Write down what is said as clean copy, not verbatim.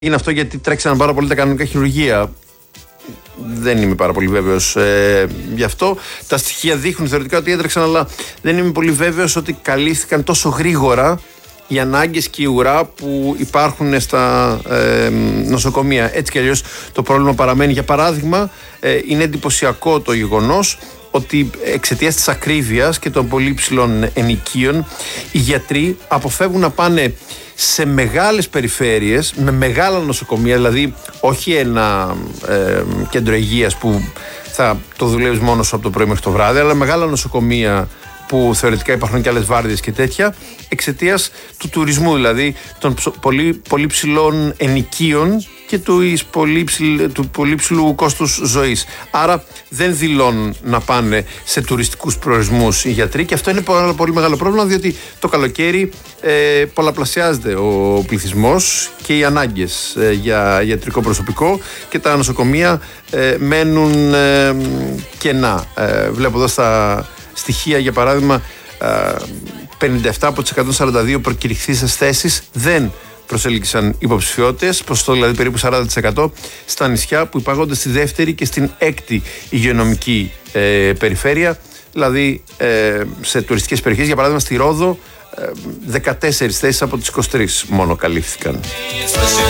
Είναι αυτό γιατί τρέξαν πάρα πολύ τα κανονικά χειρουργεία. Δεν είμαι πάρα πολύ βέβαιος γι' αυτό. Τα στοιχεία δείχνουν θεωρητικά ότι έτρεξαν, αλλά δεν είμαι πολύ βέβαιος ότι καλύφθηκαν τόσο γρήγορα οι ανάγκες και οι ουρά που υπάρχουν στα νοσοκομεία. Έτσι κι αλλιώς το πρόβλημα παραμένει. Για παράδειγμα, είναι εντυπωσιακό το γεγονός ότι εξαιτίας της ακρίβειας και των πολύ ψηλών ενοικίων οι γιατροί αποφεύγουν να πάνε σε μεγάλες περιφέρειες με μεγάλα νοσοκομεία, δηλαδή όχι ένα κέντρο υγείας που θα το δουλεύεις μόνο σου από το πρωί μέχρι το βράδυ, αλλά μεγάλα νοσοκομεία που θεωρητικά υπάρχουν και άλλες βάρδιες και τέτοια, εξαιτίας του τουρισμού, δηλαδή των πολύ ψηλών ενοικίων και του πολύ ψηλού κόστους ζωής. Άρα δεν δηλώνουν να πάνε σε τουριστικούς προορισμούς οι γιατροί, και αυτό είναι πολύ μεγάλο πρόβλημα, διότι το καλοκαίρι πολλαπλασιάζεται ο πληθυσμός και οι ανάγκες για ιατρικό προσωπικό και τα νοσοκομεία μένουν κενά. Βλέπω εδώ στα στοιχεία, για παράδειγμα, 57 από τις 142 προκηρυχθήσεις θέσεις δεν προσέλκυσαν υποψηφιότητες, ποσοστό δηλαδή περίπου 40% στα νησιά που υπάγονται στη δεύτερη και στην έκτη υγειονομική περιφέρεια, δηλαδή σε τουριστικές περιοχές. Για παράδειγμα στη Ρόδο 14 θέσεις από τις 23 μόνο καλύφθηκαν.